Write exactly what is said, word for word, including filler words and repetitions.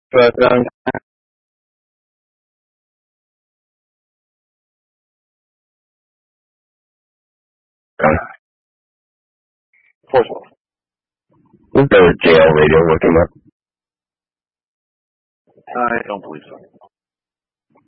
But um, Portsmouth. Is there a jail radio with him up? I don't believe so.